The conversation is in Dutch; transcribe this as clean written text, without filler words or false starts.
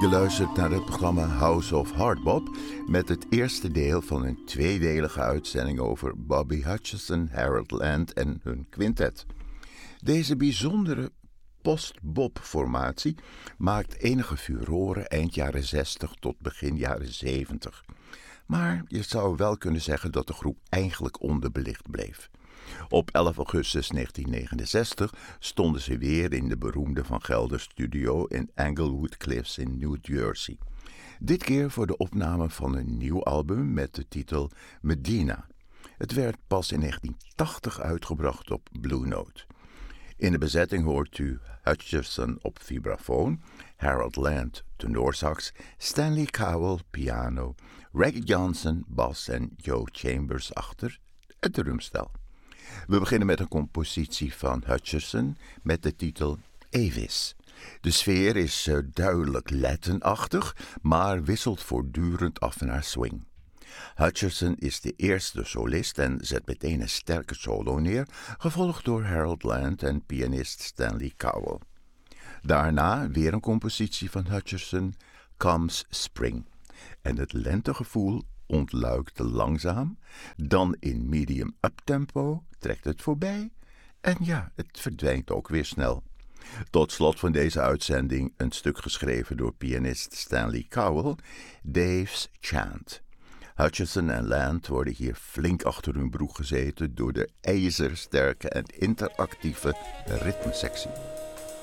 Je luistert naar het programma House of Hardbop met het eerste deel van een tweedelige uitzending over Bobby Hutcherson, Harold Land en hun quintet. Deze bijzondere post-bop-formatie maakt enige furoren eind jaren 60 tot begin jaren 70. Maar je zou wel kunnen zeggen dat de groep eigenlijk onderbelicht bleef. Op 11 augustus 1969 stonden ze weer in de beroemde Van Gelder Studio in Englewood Cliffs in New Jersey. Dit keer voor de opname van een nieuw album met de titel Medina. Het werd pas in 1980 uitgebracht op Blue Note. In de bezetting hoort u Hutcherson op vibrafoon, Harold Land tenorsax, Stanley Cowell piano, Reggie Johnson bas en Joe Chambers achter het drumstel. We beginnen met een compositie van Hutcherson met de titel Avis. De sfeer is duidelijk Latin-achtig, maar wisselt voortdurend af naar swing. Hutcherson is de eerste solist en zet meteen een sterke solo neer, gevolgd door Harold Land en pianist Stanley Cowell. Daarna weer een compositie van Hutcherson, Comes Spring. En het lentegevoel ontluikt langzaam, dan in medium uptempo trekt het voorbij en ja, het verdwijnt ook weer snel. Tot slot van deze uitzending een stuk geschreven door pianist Stanley Cowell, Dave's Chant. Hutcherson en Land worden hier flink achter hun broek gezeten door de ijzersterke en interactieve ritmesectie.